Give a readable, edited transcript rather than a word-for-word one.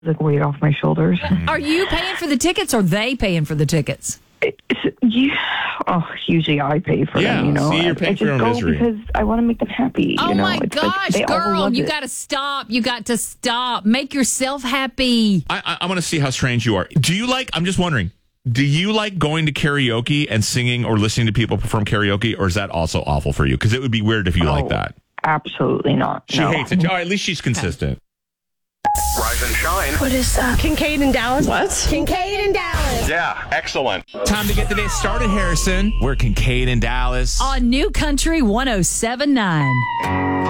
like weight off my shoulders. Are you paying for the tickets or they paying for the tickets? Usually I pay for them, you know. See, you're paying I for your just own go misery. because I want to make them happy. Oh you know? my It's gosh, like they all girl, love you it. got to stop. You got to stop. Make yourself happy. I want to see how strange you are. Do you like, I'm just wondering, do you like going to karaoke and singing or listening to people perform karaoke, or is that also awful for you? Because it would be weird if you like that. Absolutely not. She hates it. Oh, at least she's consistent. Rise and shine. What is that? Kincaid and Dallas. What? Kincaid and Dallas. Yeah, excellent. Time to get the day started, Harrison. We're Kincaid in Dallas. On New Country 107.9.